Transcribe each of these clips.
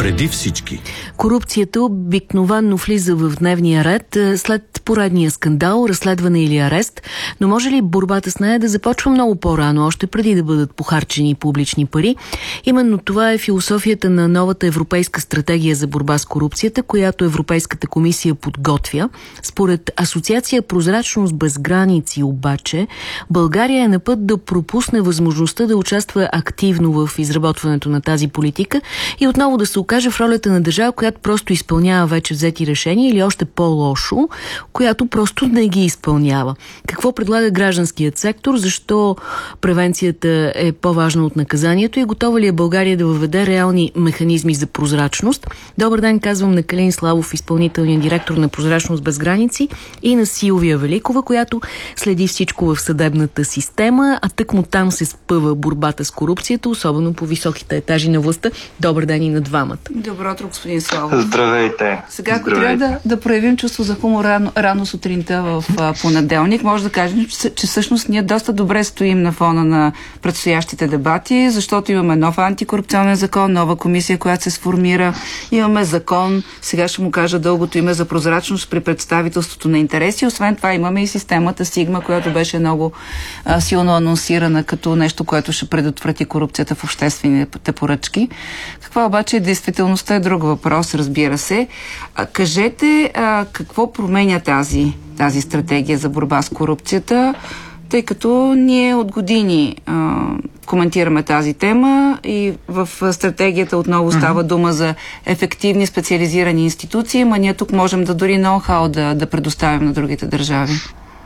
Преди всички. Корупцията обикновено влиза в дневния ред след поредния скандал, разследване или арест, но може ли борбата с нея да започва много по-рано, още преди да бъдат похарчени публични пари? Именно това е философията на новата европейска стратегия за борба с корупцията, която Европейската комисия подготвя. Според Асоциация Прозрачност без граници обаче, България е на път да пропусне възможността да участва активно в изработването на тази политика и отново да се окаже в ролята на държава, която просто изпълнява вече взети решения или още по-лошо, която просто не ги изпълнява. Какво предлага гражданският сектор? Защо превенцията е по-важна от наказанието и готова ли е България да въведе реални механизми за прозрачност? Добър ден, казвам на Калин Славов, изпълнителният директор на Прозрачност без граници, и на Силвия Великова, която следи всичко в съдебната система, а тъкмо там се спъва борбата с корупцията, особено по високите етажи на властта. Добър ден и на двамата. Добро утро, господин Славов. Здравейте. Сега, ако трябва да проявим чувство за хумор рано сутринта в понеделник, може да кажем, че всъщност ние доста добре стоим на фона на предстоящите дебати, защото имаме нов антикорупционен закон, нова комисия, която се сформира, имаме закон, сега ще му кажа дългото име, за прозрачност при представителството на интереси. Освен това имаме и системата Сигма, която беше много силно анонсирана като нещо, което ще предотврати корупцията в обществените поръчки. Каква обаче действителността е друг въпрос, разбира се. Кажете, какво променя тази стратегия за борба с корупцията, тъй като ние от години коментираме тази тема и в стратегията отново става дума за ефективни специализирани институции, но ние тук можем да дори ноу-хау да предоставим на другите държави.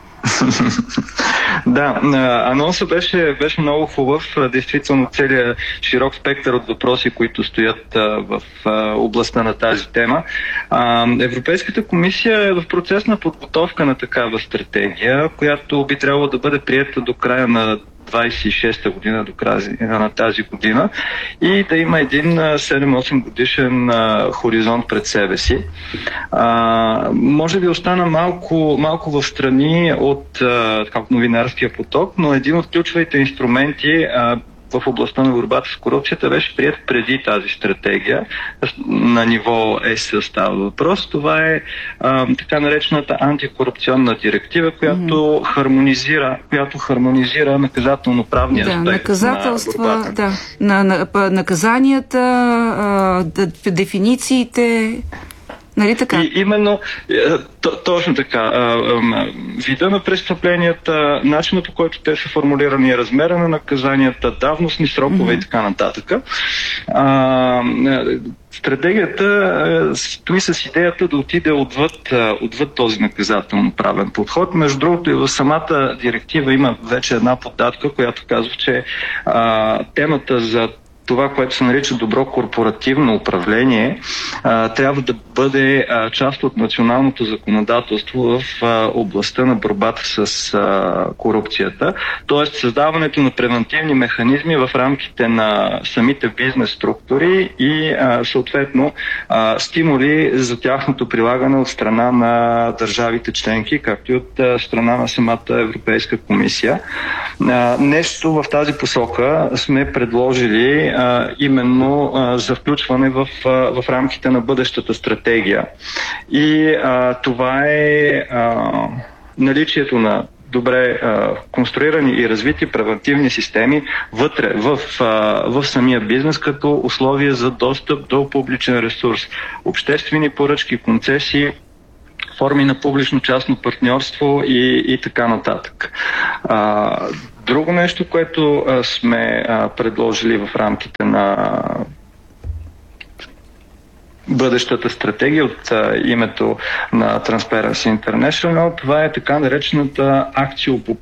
Да, анонсът беше много хубав. Действително целият широк спектър от въпроси, които стоят в областта на тази тема. Европейската комисия е в процес на подготовка на такава стратегия, която би трябвало да бъде приета до края на 26-та година, до края на тази година, и да има един 7-8 годишен хоризонт пред себе си. Може би остана малко в страни от новинарския поток, но един от ключовите инструменти в областта на борбата с корупцията беше прият преди тази стратегия. На ниво ЕС става въпрос. Това е така наречената антикорупционна директива, която хармонизира наказателно-правния аспект на борбата. Наказанията, дефинициите. Нали така? И именно, точно така, вида на престъпленията, начинът, по който те са формулирани, размера на наказанията, давностни срокове и така нататък. Стратегията стои с идеята да отиде отвъд този наказателно-правен подход. Между другото, и в самата директива има вече една поддатка, която казва, че темата за това, което се нарича добро корпоративно управление, трябва да бъде част от националното законодателство в областта на борбата с корупцията. Тоест създаването на превентивни механизми в рамките на самите бизнес структури и съответно стимули за тяхното прилагане от страна на държавите членки, както и от страна на самата Европейска комисия. Нещо в тази посока сме предложили именно за включване в рамките на бъдещата стратегия. И това е наличието на добре конструирани и развити превентивни системи вътре, в самия бизнес, като условие за достъп до публичен ресурс. Обществени поръчки, концесии, форми на публично-частно партньорство и така нататък. Друго нещо, което сме предложили в рамките на бъдещата стратегия от името на Transparency International, това е така наречената акция